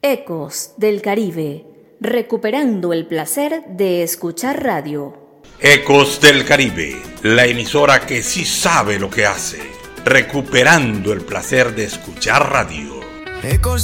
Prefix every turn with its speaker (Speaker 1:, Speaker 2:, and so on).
Speaker 1: Ecos del Caribe, recuperando el placer de escuchar radio.
Speaker 2: Ecos del Caribe, la emisora que sí sabe lo que hace, recuperando el placer de escuchar radio.
Speaker 3: Ecos